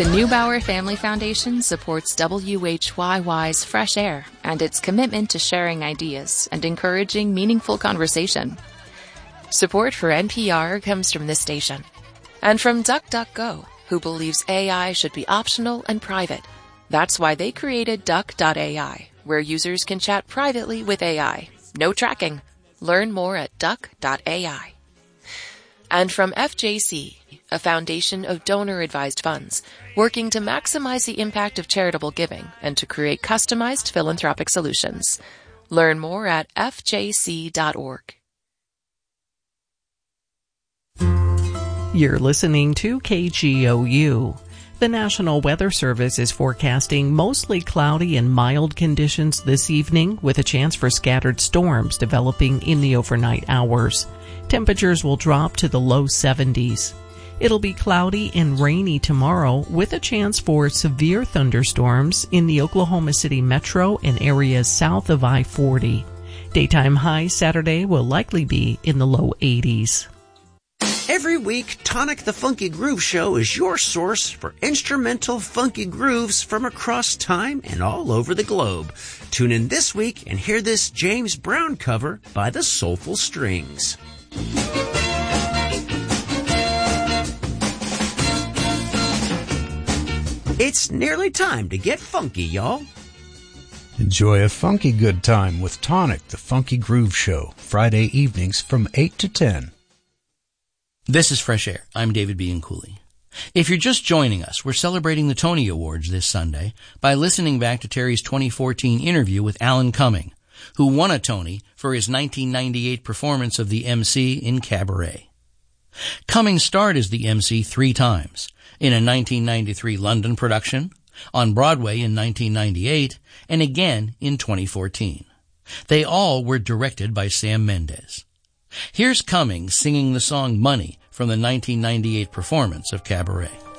The Neubauer Family Foundation supports WHYY's Fresh Air and its commitment to sharing ideas and encouraging meaningful conversation. Support for NPR comes from this station and from DuckDuckGo, who believes AI should be optional and private. That's why they created Duck.ai, where users can chat privately with AI. No tracking. Learn more at Duck.ai. And from FJC, a foundation of donor-advised funds, working to maximize the impact of charitable giving and to create customized philanthropic solutions. Learn more at fjc.org. You're listening to KGOU. The National Weather Service is forecasting mostly cloudy and mild conditions this evening with a chance for scattered storms developing in the overnight hours. Temperatures will drop to the low 70s. It'll be cloudy and rainy tomorrow with a chance for severe thunderstorms in the Oklahoma City metro and areas south of I-40. Daytime highs Saturday will likely be in the low 80s. Every week, Tonic the Funky Groove Show is your source for instrumental funky grooves from across time and all over the globe. Tune in this week and hear this James Brown cover by the Soulful Strings. It's nearly time to get funky, y'all. Enjoy a funky good time with Tonic the Funky Groove Show, Friday evenings from 8 to 10. This is Fresh Air. I'm David Bianculli. If you're just joining us, we're celebrating the Tony Awards this Sunday by listening back to Terry's 2014 interview with Alan Cumming, who won a Tony for his 1998 performance of the MC in Cabaret. Cumming starred as the MC 3 times, in a 1993 London production, on Broadway in 1998, and again in 2014. They all were directed by Sam Mendes. Here's Cumming singing the song Money from the 1998 performance of Cabaret.